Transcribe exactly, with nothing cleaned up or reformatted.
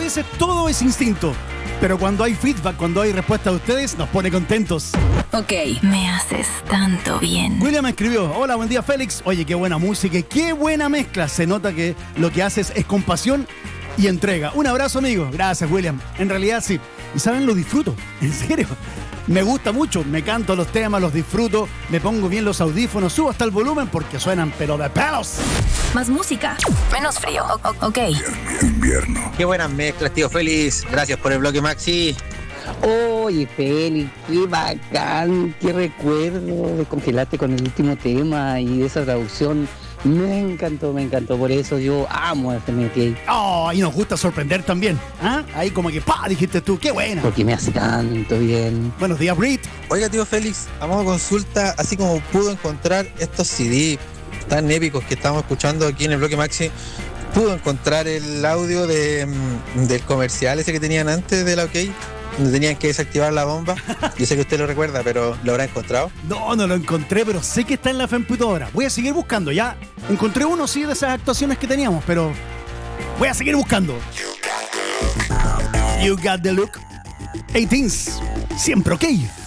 veces todo es instinto, pero cuando hay feedback, cuando hay respuesta de ustedes, nos pone contentos. Ok, me haces tanto bien. William escribió: hola, buen día Félix. Oye, qué buena música y qué buena mezcla. Se nota que lo que haces es con pasión y entrega. Un abrazo, amigo. Gracias, William. En realidad sí. Y saben, lo disfruto. En serio. Me gusta mucho. Me canto los temas, los disfruto. Me pongo bien los audífonos. Subo hasta el volumen porque suenan pero de pelos. Más música, menos frío. O- o- ok. Invierno. Qué buenas mezclas, tío Félix. Gracias por el bloque, Maxi. Oye, Félix, qué bacán, qué recuerdo de congelarte con el último tema y esa traducción. Me encantó, me encantó. Por eso yo amo a F M T A. Oh, y nos gusta sorprender también. ¿Ah? Ahí como que ¡pa! Dijiste tú, qué buena. Porque me hace tanto bien. Buenos días, Brit. Oiga, tío Félix, a modo de consulta, así como pudo encontrar estos C D tan épicos que estamos escuchando aquí en el bloque Maxi, ¿pudo encontrar el audio de, mm, del comercial ese que tenían antes de la OK? Donde tenían que desactivar la bomba. Yo sé que usted lo recuerda, pero ¿lo habrá encontrado? No, no lo encontré, pero sé que está en la computadora. Voy a seguir buscando, ya. Encontré uno, sí, de esas actuaciones que teníamos, pero voy a seguir buscando. You got the look. eighteens, siempre ok.